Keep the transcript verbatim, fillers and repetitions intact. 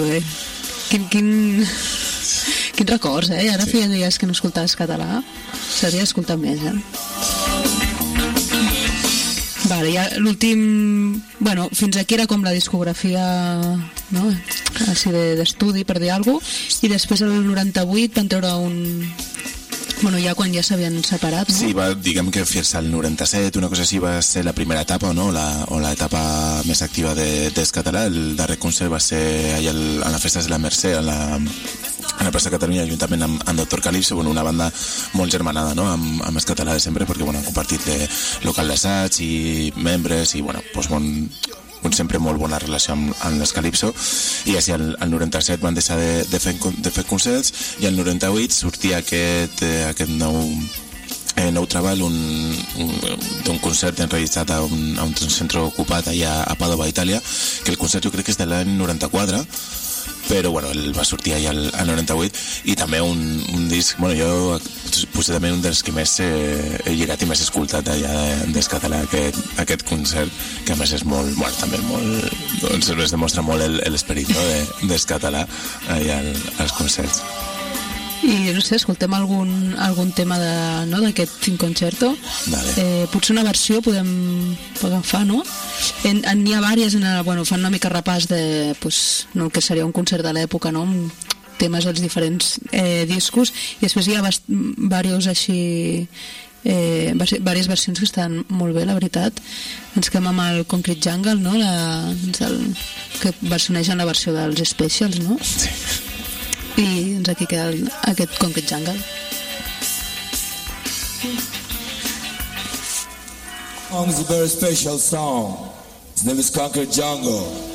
Molt bé. Quin, quin... Quins records, eh? Ara sí. Feia dies que no escoltaves català. Seria escoltar més, eh? Vale, ja l'últim... Bueno, fins aquí era com la discografia, no? Així d'estudi, per dir alguna cosa. I després, el noranta-vuit, van treure un... Bueno, ja quan ja s'havien separat, no? Sí, va, diguem que fins al noranta-set, una cosa així, va ser la primera etapa, no? La, o l'etapa més activa de, des català. El darrer concert va ser allà a les festes de la Mercè, a la, a la plaça de Catalunya, juntament amb, amb Doctor Calypso, bueno, una banda molt germanada, no? Amb, amb el català de sempre, perquè, bueno, han compartit de local d'assaig i membres, i, bueno, doncs, bon, un sempre molt bona relació amb, amb les Calypso, i així al, al noranta-set van deixar de, de, fer, de fer concerts, i al noranta-vuit sortia aquest, eh, aquest nou eh, nou treball, un, un, d'un concert enregistrat a un, a un centre ocupat allà a Padova, Itàlia, que el concert jo crec que és de l'any noranta-quatre, però bueno, ell va sortir allà al, al noranta-vuit, i també un, un disc, bueno, jo potser també un dels que més eh, he lligat i més escoltat allà des català, aquest, aquest concert, que a més és molt, bueno, també molt, doncs es demostra molt l'esperit, no?, de, des català allà al, als concerts. I no sé, escoltem algun, algun tema de, no, d'aquest Fin Concerto. Eh, potser una versió podem agafar, no? En, en, n'hi ha diverses, en el, bueno, fan una mica repàs de, pues, no, el que seria un concert de l'època, no?, amb temes dels diferents eh, discos, i després hi ha bast- diversos així eh, diverses versions que estan molt bé, la veritat. Ens quedem amb el Concrete Jungle, no?, la, el, que versionegen la versió dels Specials, no? Sí. I doncs aquí queda el, aquest Concrete Jungle. Song is a very special song. His name is Concrete Jungle.